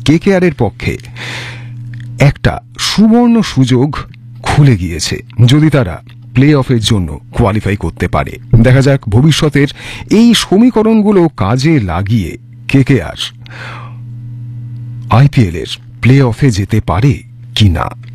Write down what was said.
KKR এর পক্ষে একটা সুবর্ণ সুযোগ খুলে গিয়েছে যদি তারা প্লে অফের জন্য কোয়ালিফাই করতে পারে। দেখা যাক ভবিষ্যতের এই সমীকরণগুলো কাজে লাগিয়ে কেকেআর আইপিএল এর প্লে অফে যেতে পারে কিনা।